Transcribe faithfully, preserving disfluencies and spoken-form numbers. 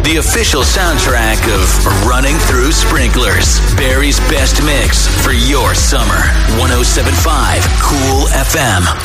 The official soundtrack of Running Through Sprinklers. Barry's best mix for your summer. one oh seven point five Cool F M.